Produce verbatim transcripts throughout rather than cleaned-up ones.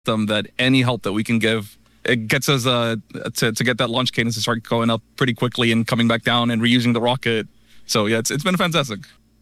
them that any help that we can give, it gets us uh, to, to get that launch cadence to start going up pretty quickly and coming back down and reusing the rocket. So yeah, it's, it's been fantastic.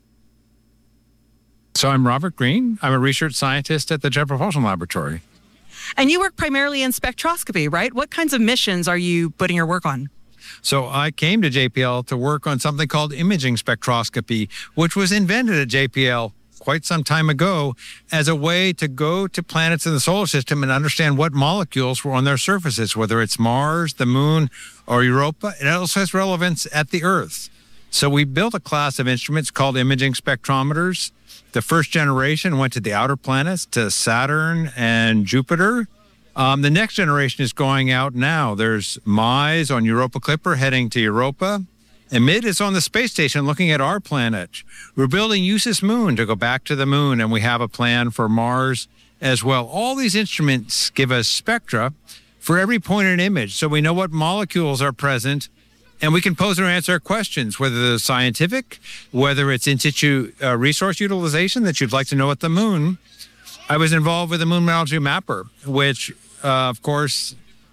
So I'm Robert Green. I'm a research scientist at the Jet Propulsion Laboratory. And you work primarily in spectroscopy, right? What kinds of missions are you putting your work on? So I came to J P L to work on something called imaging spectroscopy, which was invented at J P L quite some time ago as a way to go to planets in the solar system and understand what molecules were on their surfaces, whether it's Mars, the Moon, or Europa. It also has relevance at the Earth. So we built a class of instruments called imaging spectrometers. The first generation went to the outer planets, to Saturn and Jupiter. Um, the next generation is going out now. There's M I S E on Europa Clipper heading to Europa. And M I D is on the space station looking at our planet. We're building Eustace Moon to go back to the moon, and we have a plan for Mars as well. All these instruments give us spectra for every point in an image, so we know what molecules are present, and we can pose or answer questions, whether they're scientific, whether it's in situ uh, resource utilization that you'd like to know at the moon. I was involved with the Moon Mineralogy Mapper, which, uh, of course,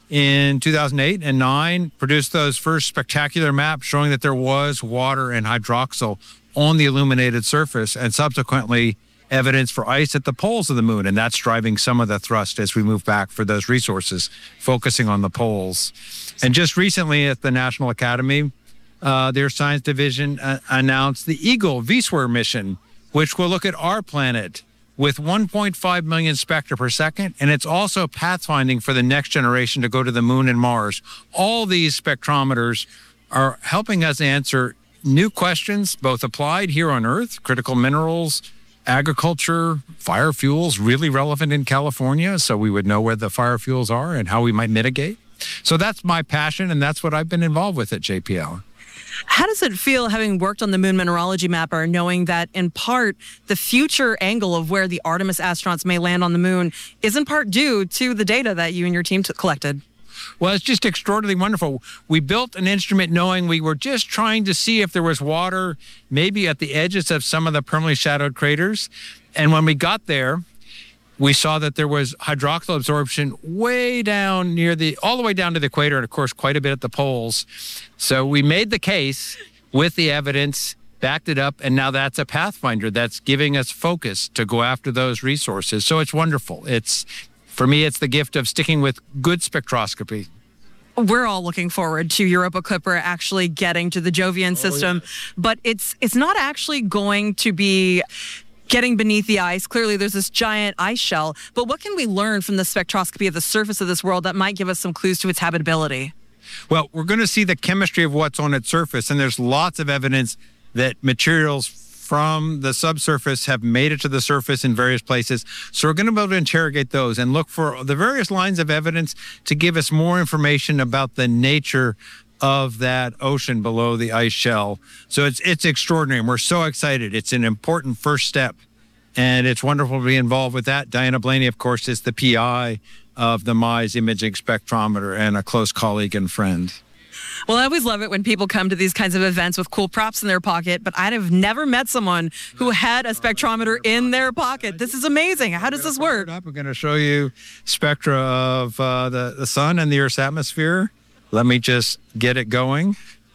in two thousand eight and nine, produced those first spectacular maps showing that there was water and hydroxyl on the illuminated surface, and subsequently evidence for ice at the poles of the moon. And that's driving some of the thrust as we move back for those resources, focusing on the poles. And just recently at the National Academy, uh, their science division uh, announced the Eagle V SWIR mission, which will look at our planet with one point five million spectra per second, and it's also pathfinding for the next generation to go to the moon and Mars. All these spectrometers are helping us answer new questions, both applied here on Earth, critical minerals, agriculture, fire fuels, really relevant in California, so we would know where the fire fuels are and how we might mitigate. So that's my passion, and that's what I've been involved with at J P L. How does it feel, having worked on the Moon Mineralogy Mapper, knowing that in part the future angle of where the Artemis astronauts may land on the moon is in part due to the data that you and your team t- collected? Well, it's just extraordinarily wonderful. We built an instrument knowing we were just trying to see if there was water, maybe at the edges of some of the permanently shadowed craters. And when we got there, we saw that there was hydroxyl absorption way down near the, all the way down to the equator, and of course, quite a bit at the poles. So we made the case with the evidence, backed it up, and now that's a pathfinder that's giving us focus to go after those resources. So it's wonderful. It's, for me, it's the gift of sticking with good spectroscopy. We're all looking forward to Europa Clipper actually getting to the Jovian system, oh, yeah. But it's it's not actually going to be getting beneath the ice. Clearly, there's this giant ice shell. But what can we learn from the spectroscopy of the surface of this world that might give us some clues to its habitability? Well, we're going to see the chemistry of what's on its surface, and there's lots of evidence that materials from the subsurface have made it to the surface in various places. So we're going to be able to interrogate those and look for the various lines of evidence to give us more information about the nature of that ocean below the ice shell. So it's it's extraordinary, and we're so excited. It's an important first step, and it's wonderful to be involved with that. Diana Blaney, of course, is the P I of the M I S E imaging spectrometer and a close colleague and friend. Well, I always love it when people come to these kinds of events with cool props in their pocket, but I'd have never met someone who had a spectrometer in their pocket. This is amazing. How does this work? We're going to show you spectra of uh, the, the sun and the Earth's atmosphere. Let me just get it going.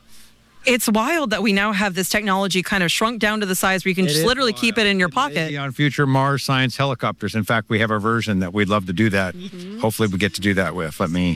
It's wild that we now have this technology kind of shrunk down to the size where you can it just literally wild. keep it in your it pocket. On future Mars science helicopters. In fact, we have a version that we'd love to do that. Mm-hmm. Hopefully we get to do that with. Let me.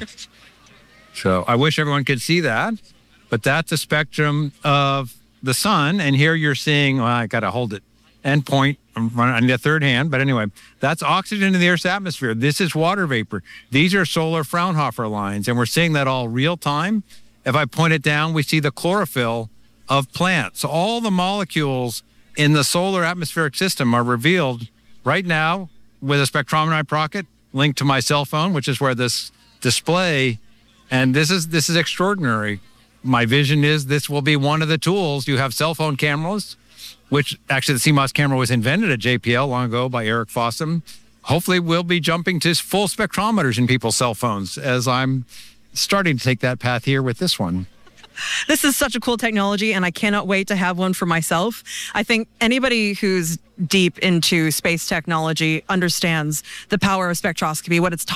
So I wish everyone could see that, but that's a spectrum of the sun. And here you're seeing, well, I got to hold it and point. I'm running the third hand, but anyway, that's oxygen in the Earth's atmosphere. This is water vapor. These are solar Fraunhofer lines, and we're seeing that all real time. If I point it down, we see the chlorophyll of plants. So all the molecules in the solar atmospheric system are revealed right now with a spectrometer in my pocket linked to my cell phone, which is where this display, and this is this is extraordinary. My vision is this will be one of the tools. You have cell phone cameras, which actually the C MOS camera was invented at J P L long ago by Eric Fossum. Hopefully we'll be jumping to full spectrometers in people's cell phones as I'm starting to take that path here with this one. This is such a cool technology, and I cannot wait to have one for myself. I think anybody who's deep into space technology understands the power of spectroscopy, what it's